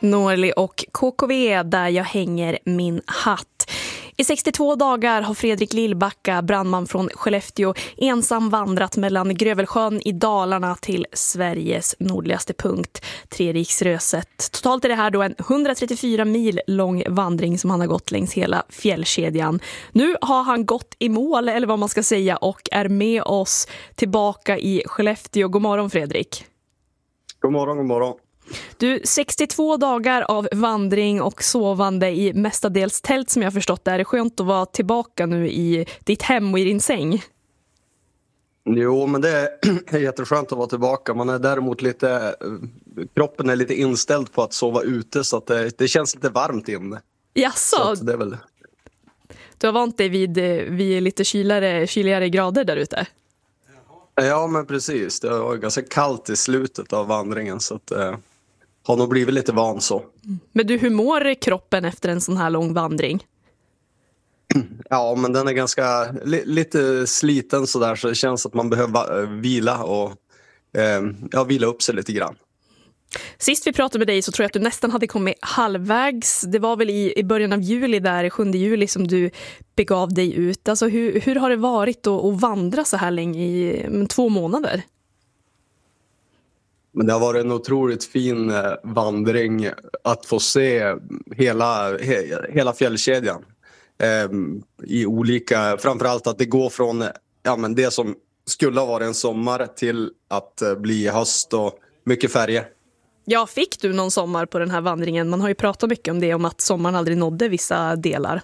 Norli och KKV där jag hänger min hatt. I 62 dagar har Fredrik Lillbacka, brandman från Skellefteå, ensam vandrat mellan Grövelsjön i Dalarna till Sveriges nordligaste punkt, Treriksröset. Totalt är det här då en 134 mil lång vandring som han har gått längs hela fjällkedjan. Nu har han gått i mål, eller vad man ska säga, och är med oss tillbaka i Skellefteå. God morgon, Fredrik. God morgon, god morgon. Du, 62 dagar av vandring och sovande i mestadels tält som jag förstått. Är det skönt att vara tillbaka nu i ditt hem och i din säng? Jo, men det är jätteskönt att vara tillbaka. Man är däremot kroppen är lite inställd på att sova ute, så att det känns lite varmt inne. Jaså? Det är väl... Du har vant dig vid lite kyligare grader där ute? Ja, men precis. Det var ganska kallt i slutet av vandringen, så att har nog blivit lite van så. Men du, hur mår kroppen efter en sån här lång vandring? Ja, men den är ganska lite sliten så där, så det känns att man behöver vila och vila upp sig lite grann. Sist vi pratade med dig så tror jag att du nästan hade kommit halvvägs. Det var väl i början av juli, där 7 juli, som du begav dig ut. Alltså hur har det varit att vandra så här länge i 2 månader? Men det har varit en otroligt fin vandring att få se hela fjällkedjan. I olika, framförallt att det går från det som skulle ha varit en sommar till att bli höst och mycket färger. Ja, fick du någon sommar på den här vandringen? Man har ju pratat mycket om det, om att sommaren aldrig nådde vissa delar.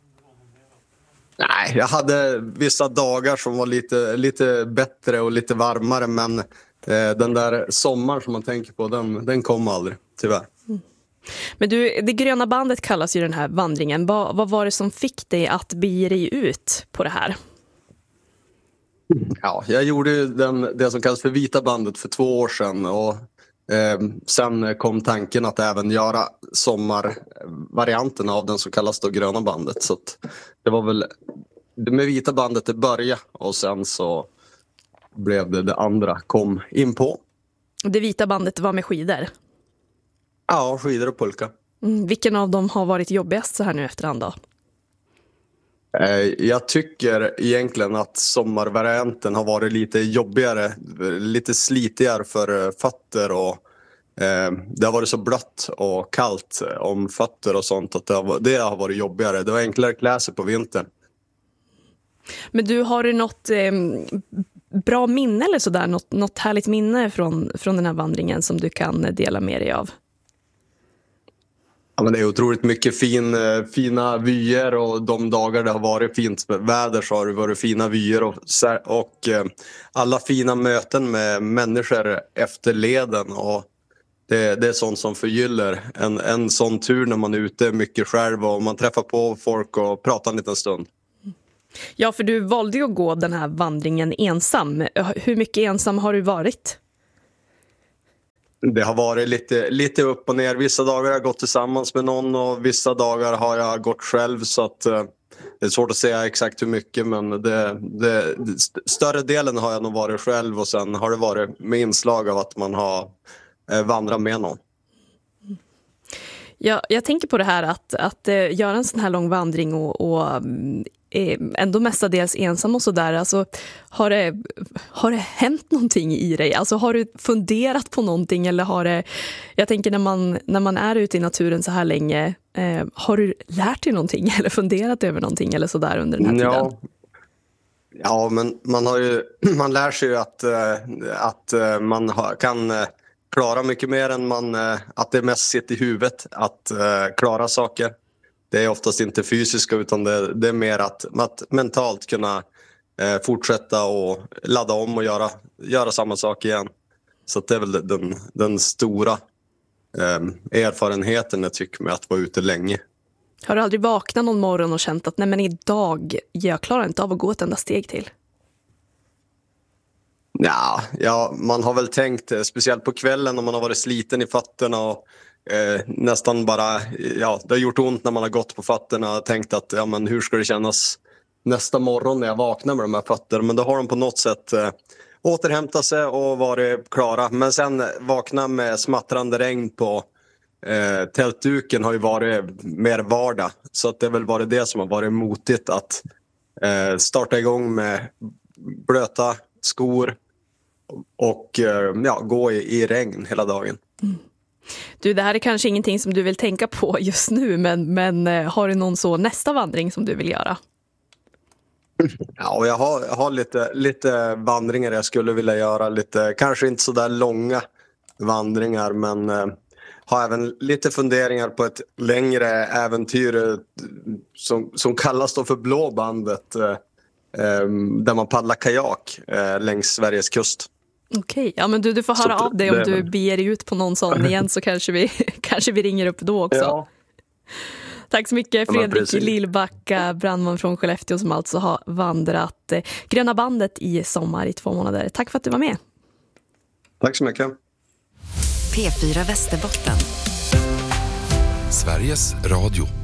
Nej, jag hade vissa dagar som var lite bättre och lite varmare, men den där sommaren som man tänker på, den kom aldrig, tyvärr. Mm. Men du, det gröna bandet kallas ju den här vandringen. Vad var det som fick dig att bege dig ut på det här? Ja, jag gjorde det som kallas för vita bandet för 2 år sedan, och sen kom tanken att även göra sommarvarianten av den som kallas då gröna bandet. Så att det var väl med vita bandet det började, och sen så blev det andra kom in på. Det vita bandet var med skidor? Ja, skidor och pulka. Vilken av dem har varit jobbigast så här nu efterhand då? Jag tycker egentligen att sommarvarianten har varit lite jobbigare, lite slitigare för fötter, och det har varit så blött och kallt om fötter och sånt att det har varit jobbigare. Det var enklare att klä sig på vintern. Men du, har du något bra minne eller sådär, något härligt minne från den här vandringen som du kan dela med dig av? Ja, men det är otroligt mycket fina vyer, och de dagar det har varit fint väder så har det varit fina vyer och alla fina möten med människor efter leden, och det är sånt som förgyller en sån tur när man är ute mycket själv och man träffar på folk och pratar en liten stund. Ja, för du valde ju att gå den här vandringen ensam. Hur mycket ensam har du varit? Det har varit lite upp och ner. Vissa dagar har jag gått tillsammans med någon, och vissa dagar har jag gått själv, så att det är svårt att säga exakt hur mycket, men större delen har jag nog varit själv, och sen har det varit med inslag av att man har vandrat med någon. Ja, jag tänker på det här att göra en sån här lång vandring och ändå mestadels ensam och sådär. Alltså, har det hänt någonting i dig? Alltså, har du funderat på någonting, eller har det... Jag tänker när man är ute i naturen så här länge, har du lärt dig någonting eller funderat över någonting eller sådär under den här tiden? Ja, men man lär sig ju att man kan klara mycket mer än att det mest sitter i huvudet att klara saker. Det är oftast inte fysiska, utan det är mer att mentalt kunna fortsätta och ladda om och göra samma sak igen. Så det är väl den stora erfarenheten jag tycker med att vara ute länge. Har du aldrig vaknat någon morgon och känt att nej, men idag jag klarar inte av att gå ett enda steg till? Ja, man har väl tänkt, speciellt på kvällen när man har varit sliten i fötterna och nästan bara, det har gjort ont när man har gått på fötterna och tänkt att men hur ska det kännas nästa morgon när jag vaknar med de här fötterna, men då har de på något sätt återhämtat sig och varit klara, men sen vakna med smattrande regn på tältduken har ju varit mer vardag. Så att det är väl varit det som har varit motigt att starta igång med blöta skor och gå i regn hela dagen. Du, det här är kanske ingenting som du vill tänka på just nu, men har du någon så nästa vandring som du vill göra? Ja, och jag har lite vandringar jag skulle vilja göra. Lite, kanske inte så där långa vandringar, men har även lite funderingar på ett längre äventyr som kallas då för Blåbandet, där man paddlar kajak längs Sveriges kust. Okej, ja, men du får höra av dig om du beger dig ut på någon sån igen, så kanske vi ringer upp då också. Ja. Tack så mycket, Fredrik Lillbacka, brandman från Skellefteå, som alltså har vandrat Gröna bandet i sommar i 2 månader. Tack för att du var med. Tack så mycket. P4 Västerbotten. Sveriges Radio.